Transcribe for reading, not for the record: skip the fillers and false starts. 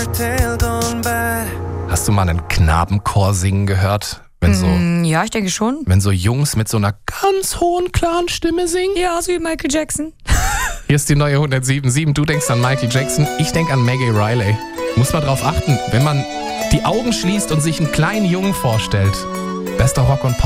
Hast du mal einen Knabenchor singen gehört? Ja, ich denke schon. Wenn so Jungs mit so einer ganz hohen, klaren Stimme singen? Ja, so wie Michael Jackson. Hier ist die neue 107.7. Du denkst an Michael Jackson, ich denke an Maggie Riley. Muss man drauf achten, wenn man die Augen schließt und sich einen kleinen Jungen vorstellt. Bester Rock und Pop.